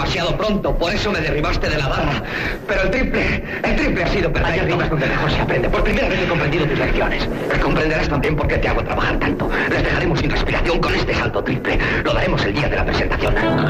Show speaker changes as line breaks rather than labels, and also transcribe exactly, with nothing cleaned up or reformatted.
demasiado pronto, por eso me derribaste de la barra. Pero el triple, el triple ha sido perfecto. Allá arriba es donde mejor se aprende. Por primera vez he comprendido tus lecciones. Comprenderás también por qué te hago trabajar tanto. Les dejaremos sin respiración con este salto triple. Lo daremos el día de la presentación.